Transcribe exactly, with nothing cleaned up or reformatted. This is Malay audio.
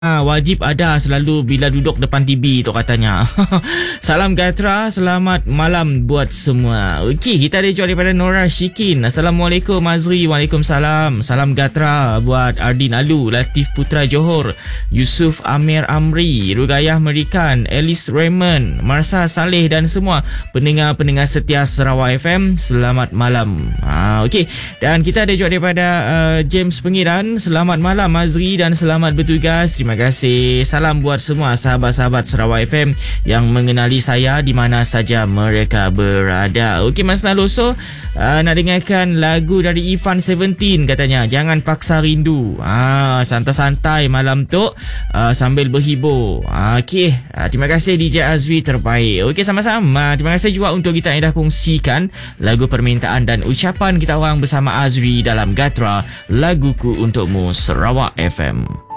Ha, wajib ada selalu bila duduk depan T V tu katanya. Salam Gatra, selamat malam buat semua. Okey, kita ada jawab daripada Nora Shikin. Assalamualaikum Azri. Waalaikumsalam. Salam Gatra buat Ardin Alu, Latif Putra Johor, Yusuf Amir Amri, Rugayah Merikan, Alice Raymond, Marsa Saleh dan semua pendengar-pendengar setia Sarawak F M. Selamat malam. Ha, okey, dan kita ada jawab daripada uh, James Pengiran. Selamat malam Azri dan selamat bertugas. Terima Terima kasih. Salam buat semua sahabat-sahabat Sarawak F M yang mengenali saya di mana saja mereka berada. Okey, Mas Naloso uh, nak dengarkan lagu dari Ivan Seventeen katanya. Jangan paksa rindu. Ah, santai-santai malam tu uh, sambil berhibur. Ah, okey, uh, terima kasih D J Azri terbaik. Okey, sama-sama. Terima kasih juga untuk kita yang dah kongsikan lagu permintaan dan ucapan kita orang bersama Azri dalam Gatra Laguku Untukmu Sarawak F M.